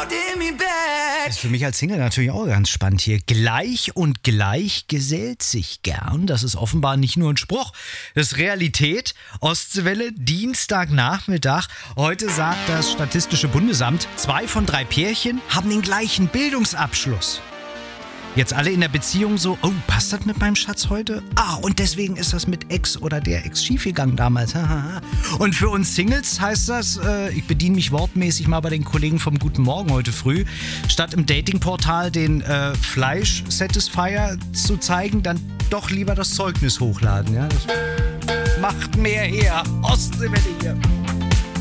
Ist für mich als Single natürlich auch ganz spannend hier. Gleich und gleich gesellt sich gern. Das ist offenbar nicht nur ein Spruch. Das ist Realität. Ostseewelle, Dienstagnachmittag. Heute sagt das Statistische Bundesamt, 2 von 3 Pärchen haben den gleichen Bildungsabschluss. Jetzt alle in der Beziehung so, oh, passt das mit meinem Schatz heute? Ah, und deswegen ist das mit Ex oder der Ex schiefgegangen damals. Und für uns Singles heißt das, ich bediene mich wortmäßig mal bei den Kollegen vom Guten Morgen heute früh, statt im Datingportal den Fleisch-Satisfier zu zeigen, dann doch lieber das Zeugnis hochladen. Ja? Das macht mehr her. Ostseewelle hier.